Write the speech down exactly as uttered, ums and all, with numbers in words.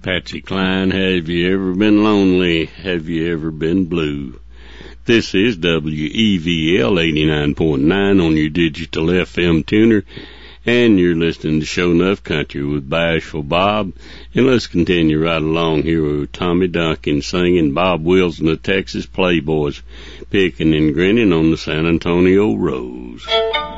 Patsy Cline. Have you ever been lonely? Have you ever been blue? This is W E V L eighty-nine point nine on your digital F M tuner, and you're listening to Show Enough Country with Bashful Bob. And let's continue right along here with Tommy Duncan singing Bob Wills and the Texas Playboys, picking and grinning on the San Antonio Rose.